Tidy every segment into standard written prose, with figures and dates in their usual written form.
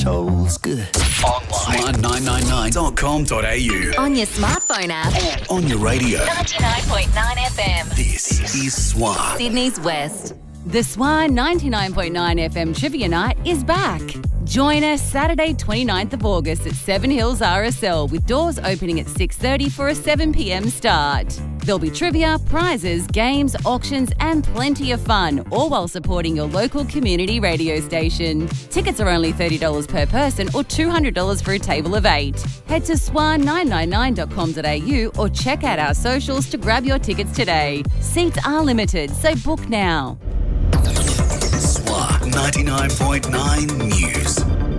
Tolls good. Online. Swan999.com.au. On your smartphone app. On your radio. 99.9 FM. This is Swan. Sydney's West. The Swan 99.9 FM Trivia Night is back. Join us Saturday 29th of August at Seven Hills RSL with doors opening at 6:30 for a 7 p.m. start. There'll be trivia, prizes, games, auctions and plenty of fun, all while supporting your local community radio station. Tickets are only $30 per person or $200 for a table of 8. Head to swan999.com.au or check out our socials to grab your tickets today. Seats are limited, so book now. Swan 99.9 News.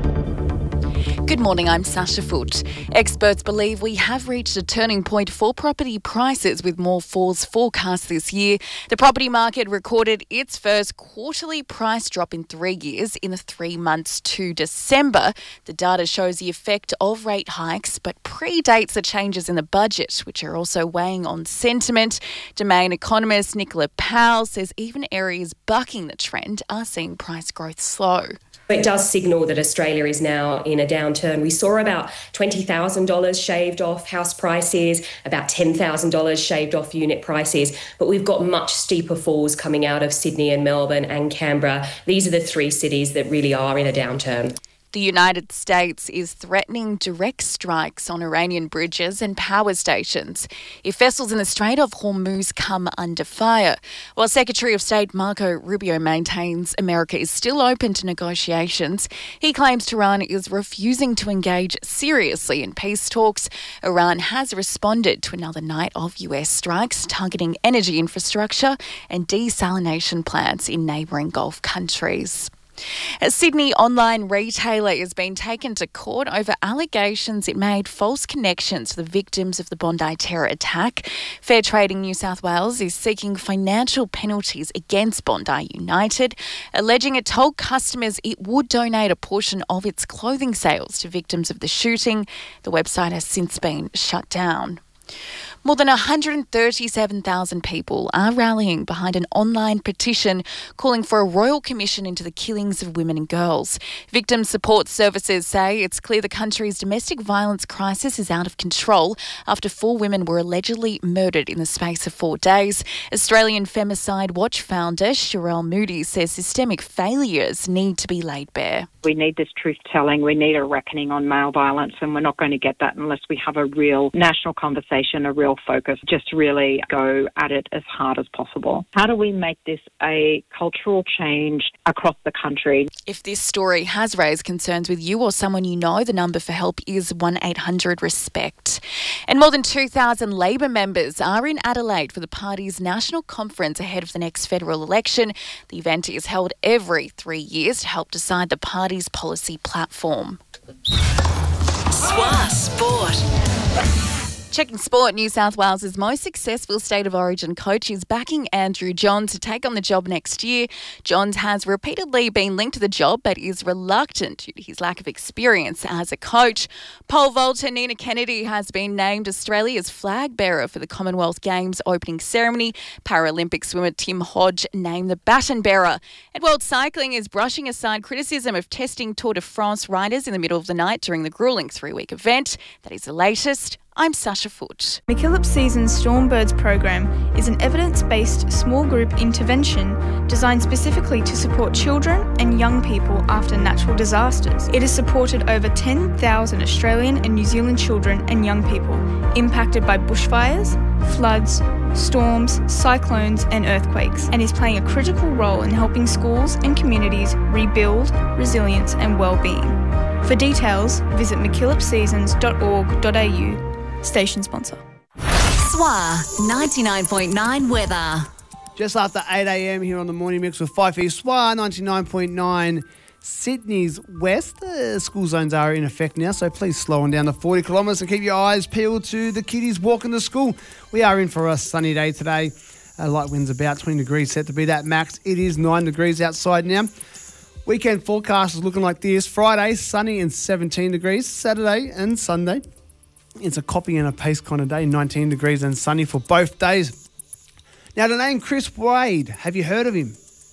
Good morning, I'm Sasha Foote. Experts believe we have reached a turning point for property prices with more falls forecast this year. The property market recorded its first quarterly price drop in 3 years in the 3 months to December. The data shows the effect of rate hikes but predates the changes in the budget, which are also weighing on sentiment. Domain economist Nicola Powell says even areas bucking the trend are seeing price growth slow. It does signal that Australia is now in a downturn. We saw about $20,000 shaved off house prices, about $10,000 shaved off unit prices, but we've got much steeper falls coming out of Sydney and Melbourne and Canberra. These are the 3 cities that really are in a downturn. The United States is threatening direct strikes on Iranian bridges and power stations if vessels in the Strait of Hormuz come under fire. While Secretary of State Marco Rubio maintains America is still open to negotiations, he claims Tehran is refusing to engage seriously in peace talks. Iran has responded to another night of US strikes targeting energy infrastructure and desalination plants in neighbouring Gulf countries. A Sydney online retailer is being taken to court over allegations it made false connections to the victims of the Bondi terror attack. Fair Trading New South Wales is seeking financial penalties against Bondi United, alleging it told customers it would donate a portion of its clothing sales to victims of the shooting. The website has since been shut down. More than 137,000 people are rallying behind an online petition calling for a royal commission into the killings of women and girls. Victim support services say it's clear the country's domestic violence crisis is out of control after 4 women were allegedly murdered in the space of 4 days. Australian Femicide Watch founder Sherelle Moody says systemic failures need to be laid bare. We need this truth-telling. We need a reckoning on male violence, and we're not going to get that unless we have a real national conversation, a real focus, just really go at it as hard as possible. How do we make this a cultural change across the country? If this story has raised concerns with you or someone you know, the number for help is 1-800-RESPECT. And more than 2,000 Labor members are in Adelaide for the party's national conference ahead of the next federal election. The event is held every 3 years to help decide the party's policy platform. Swan Sport. Checking Sport, New South Wales' most successful State of Origin coach is backing Andrew Johns to take on the job next year. Johns has repeatedly been linked to the job but is reluctant due to his lack of experience as a coach. Pole vaulter Nina Kennedy has been named Australia's flag bearer for the Commonwealth Games opening ceremony. Paralympic swimmer Tim Hodge named the baton bearer. And World Cycling is brushing aside criticism of testing Tour de France riders in the middle of the night during the gruelling 3-week event. That is the latest. I'm Sasha Foote. MacKillop Season's Stormbirds program is an evidence-based small group intervention designed specifically to support children and young people after natural disasters. It has supported over 10,000 Australian and New Zealand children and young people impacted by bushfires, floods, storms, cyclones and earthquakes, and is playing a critical role in helping schools and communities rebuild resilience and well-being. For details, visit mackillopseasons.org.au. Station sponsor. SWA 99.9 weather. Just after 8 a.m. here on the Morning Mix with Fife SWA 99.9 Sydney's West. The school zones are in effect now, so please slow on down to 40 kilometres and keep your eyes peeled to the kiddies walking to school. We are in for a sunny day today. Light winds about 20 degrees set to be that max. It is 9 degrees outside now. Weekend forecast is looking like this. Friday, sunny and 17 degrees. Saturday and Sunday, it's a copy and a paste kind of day, 19 degrees and sunny for both days. Now, the name Chris Wade, have you heard of him?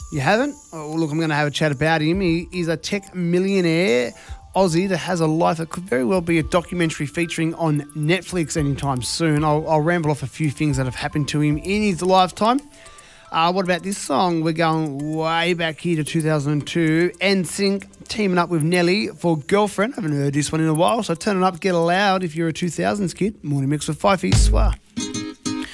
You haven't? Oh, look, I'm going to have a chat about him. He is a tech millionaire Aussie that has a life that could very well be a documentary featuring on Netflix anytime soon. I'll ramble off a few things that have happened to him in his lifetime. What about this song? We're going way back here to 2002. NSYNC teaming up with Nelly for Girlfriend. I haven't heard this one in a while, so turn it up, get it loud if you're a 2000s kid. Morning Mix with Fifey Swar.